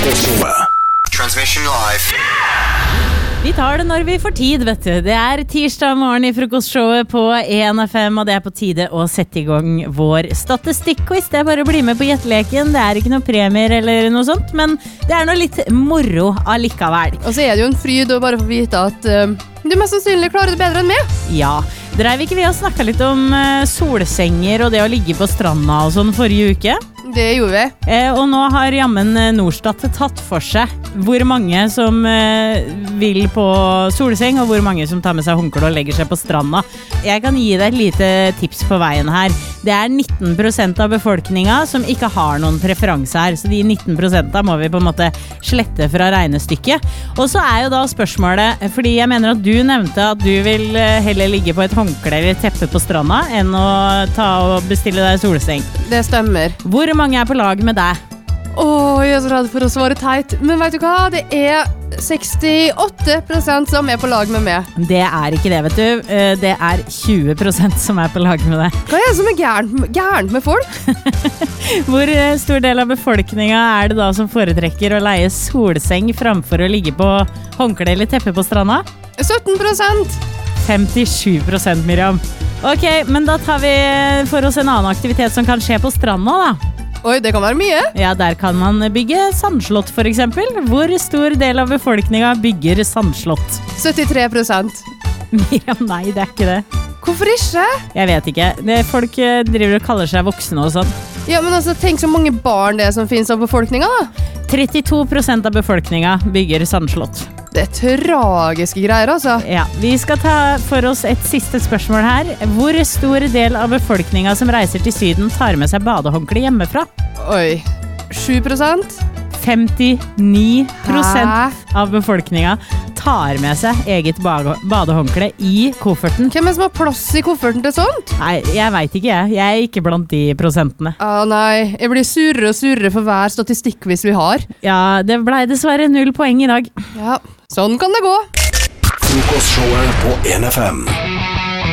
Transmission live. Vi tar det når vi får tid, vet du. Det tirsdag morgen I frokostshowet på 1FM, og det på tide å sette I gang vår statistikk-quiz. Det bare å bli med på gjetteleken. Det ikke noe premier eller noe sånt, men det noe litt moro allikevel. Og så det jo en fryd å bare få vite at du mest sannsynlig klarer det bedre enn meg. Ja, drev ikke vi og snakket litt om solsenger og det å ligge på stranda og sånn forrige uke? Det gjorde vi. Og nå har jammen Norstat tatt for seg hvor mange som vil på solseng, og hvor mange som tar med seg håndkle og legger seg på stranda. Jeg kan gi deg et lite tips på veien her. Det 19% av befolkningen som ikke har noen preferanse her, så de 19% må vi på en måte slette fra regnestykket. Og så jo da spørsmålet, fordi jeg mener at du nevnte at du vil heller ligge på et håndkle eller teppe på stranda enn å ta og bestille deg solseng. Det stemmer. Hvor mange på lag med deg? Jeg så redd for å svare teit. Men vet du hva? Det 68% som på lag med meg. Det ikke det, vet du. Det 20% som på lag med deg. Hva det som gærent med folk? Hvor stor del av befolkningen det da som foretrekker å leie solseng framfor å ligge på håndkle eller teppe på stranda? 17%. 57%, Miriam. Ok, men da tar vi for oss en annen aktivitet som kan skje på stranda da. Oi, det kan være mye. Ja, der kan man bygge sandslott for eksempel. Hvor stor del av befolkningen bygger sandslott? 73%. Miriam, nei, det ikke det. Hvorfor ikke? Jeg vet ikke. Folk driver og kaller seg voksne og sånn. Ja, men altså, tenk så mange barn det som finnes av befolkningen da. 32% av befolkningen bygger sandslott. Det tragiske greier, altså. Ja, vi skal ta for oss et siste spørsmål her. Hvor stor del av befolkningen som reiser til Syden tar med seg badehåndkle hjemmefra? Oi, 7%? 59% av befolkningen tar med seg eget badehåndkle I kofferten. Hvem som har plass I kofferten til sånt? Nei, jeg vet ikke jeg ikke blant de prosentene. Nei, jeg blir surere og surere for hver statistikk-quiz vi har. Ja, det ble dessverre 0 poeng I dag. Ja, sånn kan det gå. Frokostshowet på 1FM.